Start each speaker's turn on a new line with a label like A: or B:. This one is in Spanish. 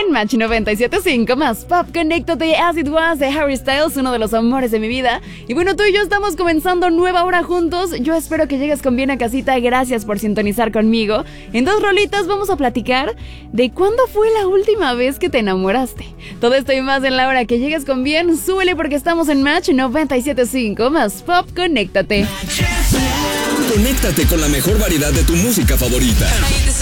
A: en Match 97.5 más Pop. Conéctate, As It Was de Harry Styles, uno de los amores de mi vida. Y bueno, tú y yo estamos comenzando nueva hora juntos. Yo espero que llegues con bien a casita. Gracias por sintonizar conmigo. En 2 rolitas vamos a platicar de cuándo fue la última vez que te enamoraste. Todo esto y más en la hora que llegues con bien. Súbele porque estamos en Match 97.5 más Pop. Conéctate.
B: Conéctate con la mejor variedad de tu música favorita.